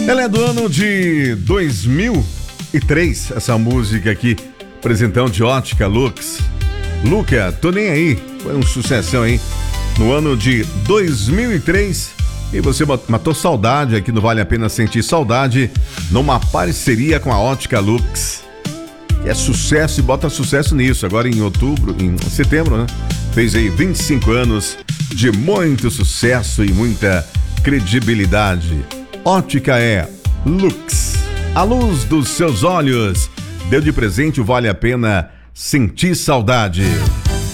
Ela é do ano de 2003, essa música aqui, presentão de Ótica Lux. Luca, tô nem aí, foi um sucessão, hein? No ano de 2003, e você matou saudade aqui no Vale a Pena Sentir Saudade, numa parceria com a Ótica Lux. É sucesso e bota sucesso nisso. Agora em setembro, né? Fez aí 25 anos de muito sucesso e muita credibilidade. Ótica é Lux. A luz dos seus olhos. Deu de presente o Vale a Pena Sentir Saudade.